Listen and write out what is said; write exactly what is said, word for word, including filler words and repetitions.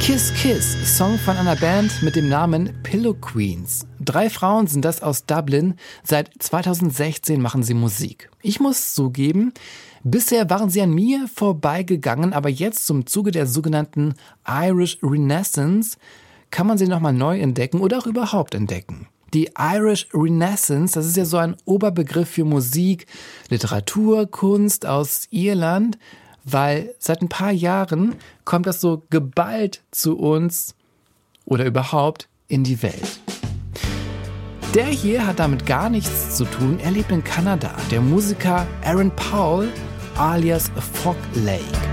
Kiss Kiss, Song von einer Band mit dem Namen Pillow Queens. Drei Frauen sind das aus Dublin. Seit zweitausendsechzehn machen sie Musik. Ich muss zugeben, bisher waren sie an mir vorbeigegangen, aber jetzt zum Zuge der sogenannten Irish Renaissance kann man sie nochmal neu entdecken oder auch überhaupt entdecken. Die Irish Renaissance, das ist ja so ein Oberbegriff für Musik, Literatur, Kunst aus Irland, weil seit ein paar Jahren kommt das so geballt zu uns oder überhaupt in die Welt. Der hier hat damit gar nichts zu tun. Er lebt in Kanada. Der Musiker Aaron Powell alias Fog Lake.